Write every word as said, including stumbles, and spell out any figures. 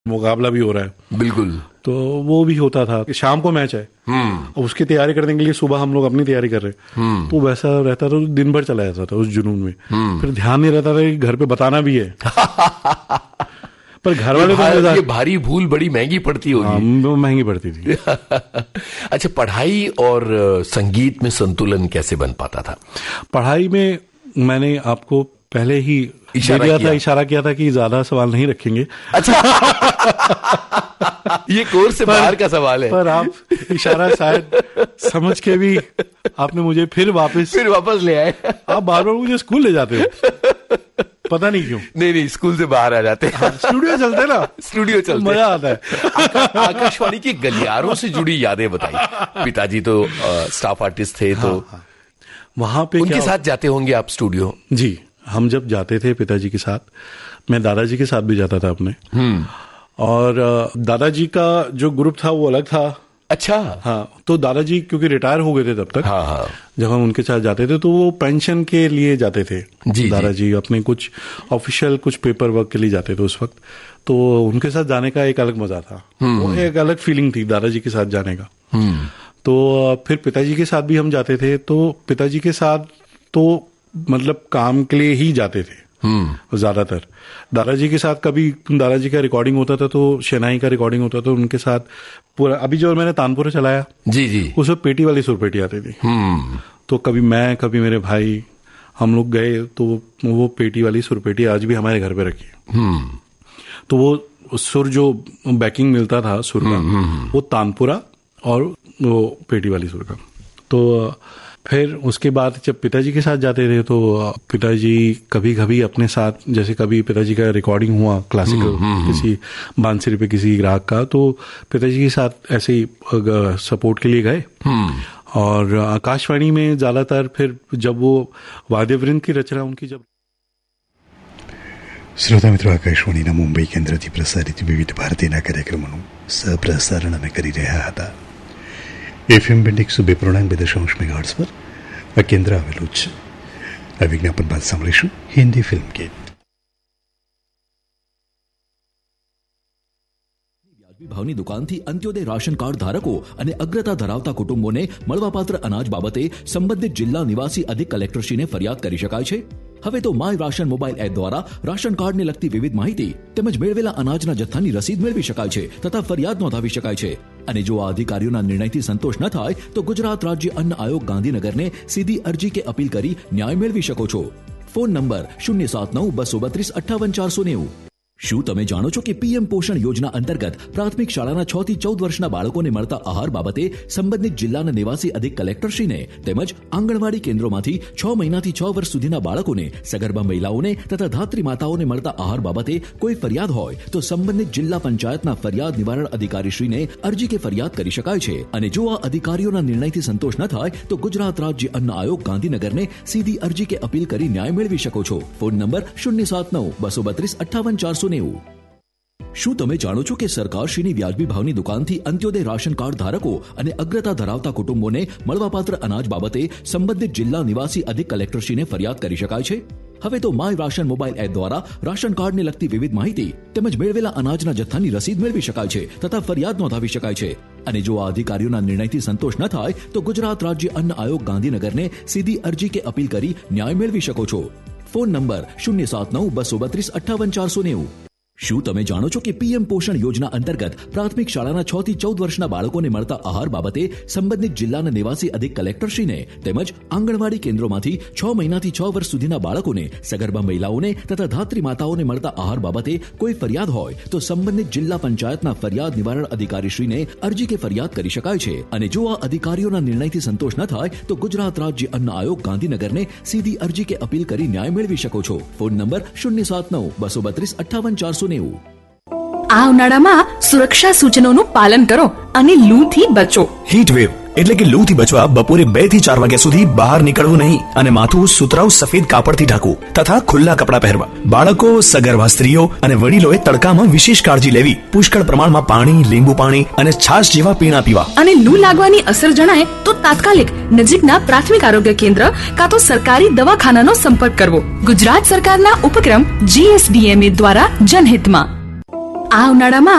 मुकाबला भी हो रहा है। बिल्कुल। तो वो भी होता था कि शाम को मैच है, अब उसकी तैयारी करने के लिए सुबह हम लोग अपनी तैयारी कर रहे, तो वैसा रहता था, दिन भर चला जाता था उस जुनून में। फिर ध्यान नहीं रहता था कि घर पे बताना भी है। पर घर वाले तो ये भारी भूल बड़ी महंगी पड़ती होगी। हाँ, महंगी पड़ती थी। अच्छा, पढ़ाई और संगीत में संतुलन कैसे बन पाता था? पढ़ाई में मैंने आपको पहले ही इशारा किया था इशारा किया था कि ज्यादा सवाल नहीं रखेंगे। अच्छा। ये कोर्स से बाहर का सवाल है। पर आप इशारा शायद समझ के भी आपने मुझे फिर वापस फिर वापस ले आए। आप बार बार मुझे स्कूल ले जाते हो, पता नहीं क्यों। नहीं नहीं, स्कूल से बाहर आ जाते हैं। हाँ, स्टूडियो चलते ना, स्टूडियो चलते, मजा आता है। आकाशवाणी के गलियारों से जुड़ी यादें बताइए। पिताजी तो स्टाफ आर्टिस्ट थे, तो हाँ, हाँ। वहां पे उनके साथ जाते होंगे आप स्टूडियो? जी, हम जब जाते थे पिताजी के साथ, मैं दादाजी के साथ भी जाता था अपने। और दादाजी का जो ग्रुप था वो अलग था। अच्छा। हाँ, तो दादाजी क्योंकि रिटायर हो गए थे तब तक। हाँ हाँ। जब हम उनके साथ जाते थे तो वो पेंशन के लिए जाते थे। जी, दादाजी जी। अपने कुछ ऑफिशियल कुछ पेपर वर्क के लिए जाते थे उस वक्त, तो उनके साथ जाने का एक अलग मजा था, वो एक अलग फीलिंग थी दादाजी के साथ जाने का। तो फिर पिताजी के साथ भी हम जाते थे, तो पिताजी के साथ तो मतलब काम के लिए ही जाते थे ज्यादातर। दादाजी के साथ कभी दादाजी का रिकॉर्डिंग होता था, तो शहनाई का रिकॉर्डिंग होता था, उनके साथ पूरा। अभी जो मैंने तानपुरा चलाया, जी जी, उसमें पेटी वाली सुरपेटी आती थी। तो कभी मैं कभी मेरे भाई हम लोग गए, तो वो पेटी वाली सुरपेटी आज भी हमारे घर पे रखी है। तो वो सुर जो बैकिंग मिलता था सुर का, वो तानपुरा और वो पेटी वाली सुर का। तो फिर उसके बाद जब पिताजी के साथ जाते थे, तो पिताजी कभी कभी अपने साथ, जैसे कभी पिताजी का रिकॉर्डिंग हुआ क्लासिकल किसी बांसुरी पे किसी ग्राहक का, तो पिताजी के साथ ऐसे ही सपोर्ट के लिए गए। और आकाशवाणी में ज्यादातर फिर जब वो वाद्यवृंद की रचना उनकी जब શ્રોતા મિત્રો, આકાશવાણીના મુંબઈ કેન્દ્રથી પ્રસારિત વિવિધ ભારતીયના કાર્યક્રમોનું સહપ્રસારણ અમે કરી રહ્યા હતા. એફએમ બેન્ડ એકસો બે પૂર્ણાંક બે દશાંશ મેગાહર્ટ્ઝ પર આ કેન્દ્ર આવેલું છે. આ વિજ્ઞાપન બાદ સાંભળીશું હિન્દી ફિલ્મ ગીત. ભાવની દુકાનથી અંત્યોદય રાશન કાર્ડ ધારકો અને અગ્રતા ધરાવતા કુટુંબોને મળવાપાત્ર અનાજ બાબતે સંબંધિત જિલ્લા નિવાસી અધિક કલેક્ટરશ્રીને ફરિયાદ કરી શકાય છે. હવે તો માય રાશન મોબાઈલ એપ દ્વારા રાશન કાર્ડને લગતી વિવિધ માહિતી તેમજ મેળવેલા અનાજના જથ્થાની રસીદ મેળવી શકાય છે તથા ફરિયાદ નોંધાવી શકાય છે. અને જો આ અધિકારીઓના નિર્ણયથી સંતોષ ન થાય તો ગુજરાત રાજ્ય અન્ન આયોગ ગાંધીનગરને સીધી અરજી કે અપીલ કરી ન્યાય મેળવી શકો છો. ફોન નંબર શૂન્ય સાત નવ બસો બત્રીસ અઠ્ઠાવન ચારસો નેવું. શું તમે જાણો છો કે પીએમ પોષણ યોજના અંતર્ગત પ્રાથમિક શાળાના છ થી ચૌદ વર્ષના બાળકોને મળતા આહાર બાબતે સંબંધિત જિલ્લાના નિવાસી અધિક કલેક્ટરશ્રીને તેમજ આંગણવાડી કેન્દ્રોમાંથી છ મહિનાથી છ વર્ષ સુધીના બાળકોને, સગર્ભા મહિલાઓને તથા ધાત્રી માતાઓને મળતા આહાર બાબતે કોઈ ફરિયાદ હોય તો સંબંધિત જિલ્લા પંચાયતના ફરિયાદ નિવારણ અધિકારીશ્રીને અરજી કે ફરિયાદ કરી શકાય છે. અને જો આ અધિકારીઓના નિર્ણયથી સંતોષ ન થાય તો ગુજરાત રાજ્ય અન્ન આયોગ ગાંધીનગરને સીધી અરજી કે અપીલ કરી ન્યાય મેળવી શકો છો. ફોન નંબર શૂન્ય સાત નવ બસો બત્રીસ અઠ્ઠાવન ચારસો. શું તમે જાણો છો કે સરકારશ્રીની વ્યાજબી ભાવની દુકાનથી અંત્યોદય રાશન કાર્ડ ધારકો અને અગ્રતા ધરાવતા કુટુંબોને મળવાપાત્ર અનાજ બાબતે સંબંધિત જિલ્લા નિવાસી અધિક કલેક્ટરશ્રીને ફરિયાદ કરી શકાય છે. હવે તો માય રાશન મોબાઈલ એપ દ્વારા રાશન કાર્ડને લગતી વિવિધ માહિતી તેમજ મેળવેલા અનાજના જથ્થાની રસીદ મેળવી શકાય છે તથા ફરિયાદ નોંધાવી શકાય છે. અને જો આ અધિકારીઓના નિર્ણયથી સંતોષ ન થાય તો ગુજરાત રાજ્ય અન્ન આયોગ ગાંધીનગરને સીધી અરજી કે અપીલ કરી ન્યાય મેળવી શકો છો. ફોન નંબર શૂન્ય સાત નવ બસો બત્રીસ અઠ્ઠાવન ચારસો નેવું. શું તમે જાણો છો કે પીએમ પોષણ યોજના અંતર્ગત પ્રાથમિક શાળાના છ થી ચૌદ વર્ષના બાળકોને મળતા આહાર બાબતે સંબંધિત જિલ્લાના નિવાસી અધિક કલેક્ટરશ્રીને તેમજ આંગણવાડી કેન્દ્રોમાંથી છ મહિનાથી છ વર્ષ સુધીના બાળકોને, સગર્ભા મહિલાઓને તથા ધાત્રી માતાઓને મળતા આહાર બાબતે કોઈ ફરિયાદ હોય તો સંબંધિત જિલ્લા પંચાયતના ફરિયાદ નિવારણ અધિકારીશ્રીને અરજી કે ફરિયાદ કરી શકાય છે. અને જો આ અધિકારીઓના નિર્ણયથી સંતોષ ન થાય તો ગુજરાત રાજ્ય અન્ન આયોગ ગાંધીનગરને સીધી અરજી કે અપીલ કરી ન્યાય મેળવી શકો છો. ફોન નંબર શૂન્ય સાત નવ બસો બત્રીસ અઠ્ઠાવન ચારસો. આ ઉનાળામાં સુરક્ષા સૂચનોનું પાલન કરો અને લૂથી બચો. હીટવેવ એટલે કે લૂથી બચવા બપોરે બે થી ચાર વાગ્યા સુધી બહાર નીકળવું નહીં અને માથું સુતરાઉ સફેદ કાપડથી ઢાંકવું તથા ખુલ્લા કપડાં પહેરવા. બાળકો, સગર્ભા સ્ત્રીઓ અને વડીલોએ તડકામાં વિશેષ કાળજી લેવી. પુષ્કળ પ્રમાણમાં પાણી, લીંબુ પાણી અને છાશ જેવા પીણા પીવા. અને લૂ લાગવાની અસર જણાય તો તાત્કાલિક નજીકના પ્રાથમિક આરોગ્ય કેન્દ્ર કાં તો સરકારી દવાખાનાનો સંપર્ક કરવો. ગુજરાત સરકારના ઉપક્રમ જીએસડીએમએ દ્વારા જનહિતમાં. આ ઉનાળામાં